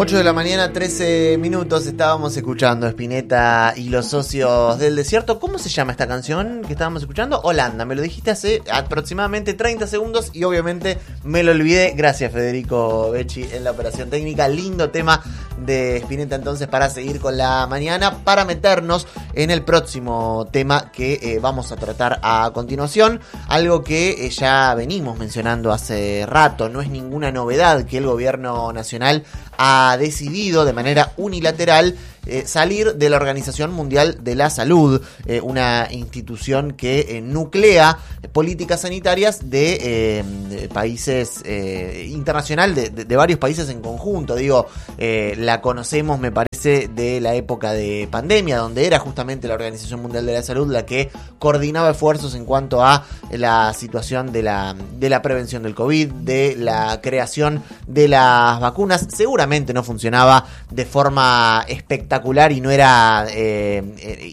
8 de la mañana, 13 minutos, estábamos escuchando Spinetta y los socios del desierto. ¿Cómo se llama esta canción que estábamos escuchando? Holanda, me lo dijiste hace aproximadamente 30 segundos y obviamente me lo olvidé. Gracias, Federico Becci, en la operación técnica. Lindo tema de Spinetta entonces para seguir con la mañana, para meternos en el próximo tema que vamos a tratar a continuación. Algo que ya venimos mencionando hace rato, no es ninguna novedad que el gobierno nacional ha decidido de manera unilateral salir de la Organización Mundial de la Salud, una institución que nuclea políticas sanitarias de países internacional, de varios países en conjunto. Digo, la conocemos, me parece, de la época de pandemia, donde era justamente la Organización Mundial de la Salud la que coordinaba esfuerzos en cuanto a la situación de la prevención del COVID, de la creación de las vacunas. Seguramente no funcionaba de forma espectacular y no era